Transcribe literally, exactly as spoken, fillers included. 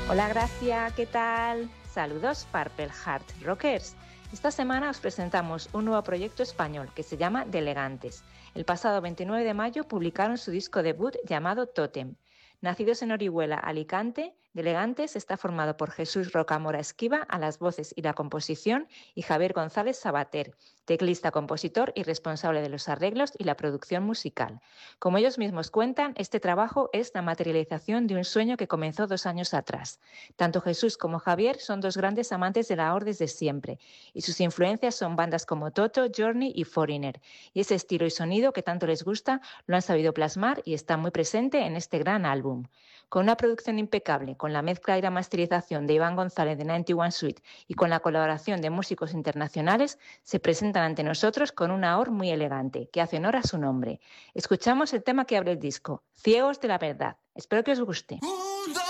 Hola Gracia, ¿qué tal? Saludos Purple Heart Rockers. Esta semana os presentamos un nuevo proyecto español que se llama De Elegantes. El pasado veintinueve de mayo publicaron su disco debut llamado Tótem. Nacidos en Orihuela, Alicante, De Elegantes está formado por Jesús Rocamora Esquiva a las voces y la composición y Javier González Sabater, teclista, compositor y responsable de los arreglos y la producción musical. Como ellos mismos cuentan, este trabajo es la materialización de un sueño que comenzó dos años atrás. Tanto Jesús como Javier son dos grandes amantes de la O R desde siempre, y sus influencias son bandas como Toto, Journey y Foreigner, y ese estilo y sonido que tanto les gusta lo han sabido plasmar y está muy presente en este gran álbum. Con una producción impecable, con la mezcla y la masterización de Iván González de noventa y uno Suite y con la colaboración de músicos internacionales, se presentan ante nosotros con una O R muy elegante, que hace honor a su nombre. Escuchamos el tema que abre el disco, Ciegos de la Verdad. Espero que os guste.